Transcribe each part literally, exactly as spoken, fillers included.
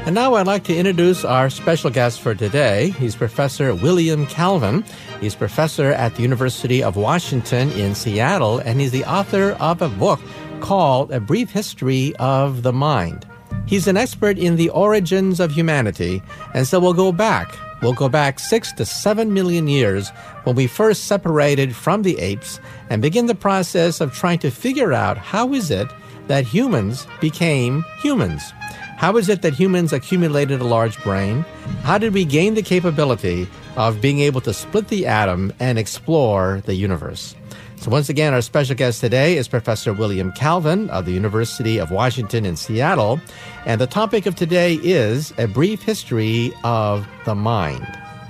And now I'd like to introduce our special guest for today. He's Professor William Calvin. He's professor at the University of Washington in Seattle, and he's the author of a book called A Brief History of the Mind. He's an expert in the origins of humanity, and so we'll go back. We'll go back six to seven million years when we first separated from the apes and begin the process of trying to figure out how is it that humans became humans. How is it that humans accumulated a large brain? How did we gain the capability of being able to split the atom and explore the universe? So once again, our special guest today is Professor William Calvin of the University of Washington in Seattle. And the topic of today is A Brief History of the Mind.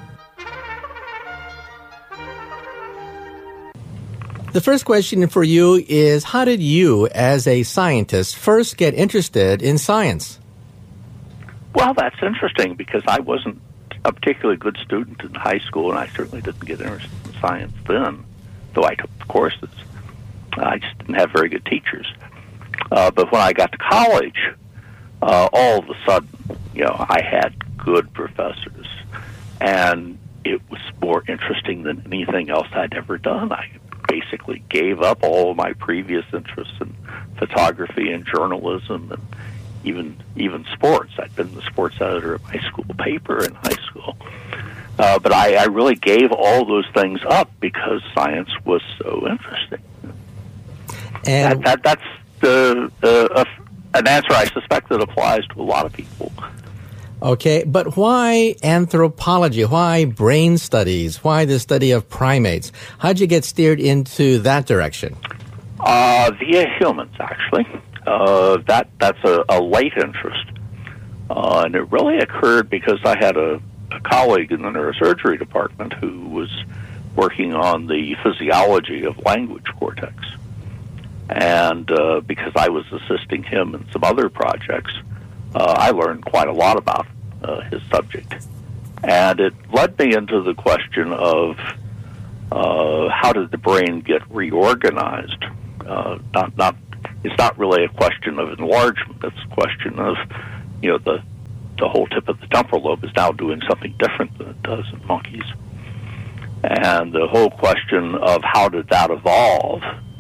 The first question for you is, how did you, as a scientist, first get interested in science? Well, that's interesting because I wasn't a particularly good student in high school, and I certainly didn't get interested in science then, though I took the courses. I just didn't have very good teachers. Uh, but when I got to college, uh, all of a sudden, you know, I had good professors, and it was more interesting than anything else I'd ever done. I basically gave up all of my previous interests in photography and journalism and even even sports. I'd been the sports editor of my school paper in high school. Uh, but I, I really gave all those things up because science was so interesting. And that, that, that's the, uh, a, an answer I suspect that applies to a lot of people. Okay, but why anthropology? Why brain studies? Why the study of primates? How'd you get steered into that direction? Uh, via humans, actually. Uh, that that's a, a late interest, uh, and it really occurred because I had a, a colleague in the neurosurgery department who was working on the physiology of language cortex, and uh, because I was assisting him in some other projects, uh, I learned quite a lot about uh, his subject, and it led me into the question of uh, how did the brain get reorganized? Uh, not not. It's not really a question of enlargement. It's a question of, you know, the the whole tip of the temporal lobe is now doing something different than it does in monkeys. And the whole question of how did that evolve,